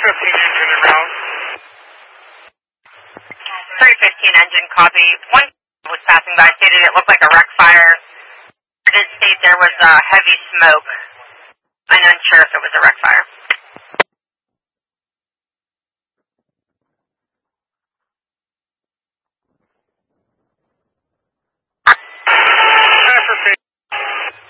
engine en route. 315 engine copy. One was passing by, stated it looked like a wreck fire. It did state there was heavy smoke. I'm unsure if it was a wreck fire.